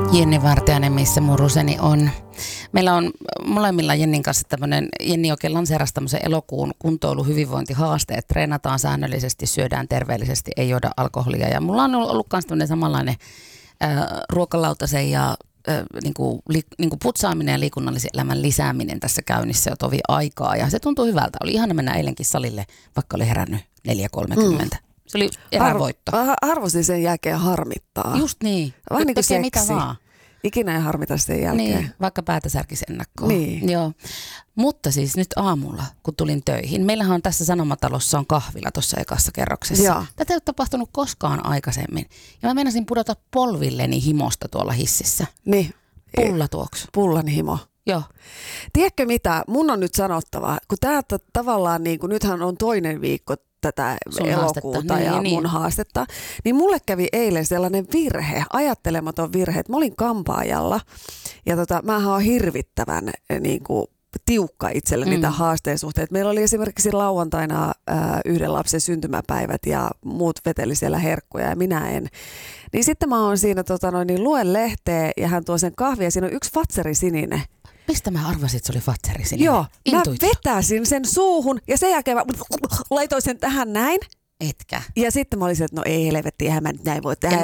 Jenni Vartiainen, missä muruseni on. Meillä on molemmilla Jennin kanssa tämmöinen, Jenni oikein lanseerasi tämmöisen elokuun kuntoiluhyvinvointihaasteet. Treenataan säännöllisesti, syödään terveellisesti, ei juoda alkoholia. Ja mulla on ollut myös tämmöinen samanlainen ruokalautasen ja niin kuin putsaaminen ja liikunnallisen elämän lisääminen tässä käynnissä jo tovi aikaa. Ja se tuntuu hyvältä. Oli ihana mennä eilenkin salille, vaikka oli herännyt 4.30. Se oli erävoitto. Arvosin sen jälkeen harmittaa. Just niin. Vähän niin kuin tekee seksi. mitä vaan. Ikinä ei harmita sen jälkeen. Niin, vaikka päätä särkisi ennakkoon. Niin. Joo. Mutta siis nyt aamulla, kun tulin töihin, meillähän on tässä Sanomatalossa on kahvila tuossa ekassa kerroksessa. Joo. Tätä ei ole tapahtunut koskaan aikaisemmin. Ja mä meinasin pudota polvilleni himosta tuolla hississä. Niin. Pullatuoksu. Pullan himo. Joo. Tiedätkö mitä? Mun on nyt sanottava, kun tää tavallaan niin kuin nythän on toinen viikko tätä Sun elokuuta haastetta. ja Niin. mun haastetta, niin mulle kävi eilen sellainen virhe, ajattelematon virhe, että mä olin kampaajalla ja mähän on hirvittävän niin kuin tiukka itselleni tämän haasteen suhteen. Meillä oli esimerkiksi lauantaina yhden lapsen syntymäpäivät ja muut veteli siellä herkkuja ja minä en. Niin sitten mä oon siinä luen lehteä ja hän tuo sen kahvia ja siinä on yksi Fatseri sininen. Mistä mä arvasin, että se oli Fatseri sininen? Joo, Intuitio. mä vetäsin sen suuhun ja sen jälkeen mä laitoin sen tähän näin. Etkä. Ja sitten mä olisin, että no ei helvetti, eihän mä nyt näin voi tehdä.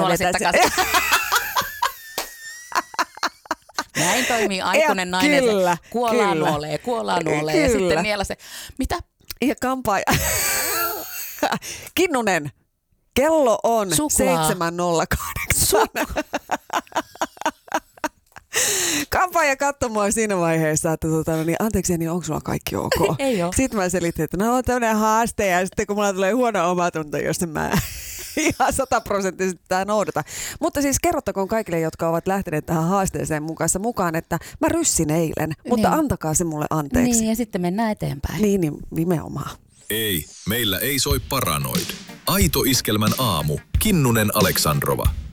Näin toimii aikuinen nainen. Kyllä, Kuollaan kyllä. nuolee ja sitten niellä se, mitä? Ja kampaaja. Kinnunen, kello on 7.08. Kampaaja katsoi mua siinä vaiheessa, että niin anteeksi Jenni, onko sulla kaikki ok? Ei ole. Sitten mä selitin, että no on tämmöinen haaste ja sitten kun mulla tulee huono omatunto, jos mä ihan 100% tää noudata. Mutta siis kerrottakoon kaikille, jotka ovat lähteneet tähän haasteeseen mukaan, että mä ryssin eilen, mutta Niin. antakaa se mulle anteeksi. Niin, ja sitten mennään eteenpäin. Niin nimenomaan. Ei, meillä ei soi paranoid. Aito Iskelmän aamu. Kinnunen Aleksandrova.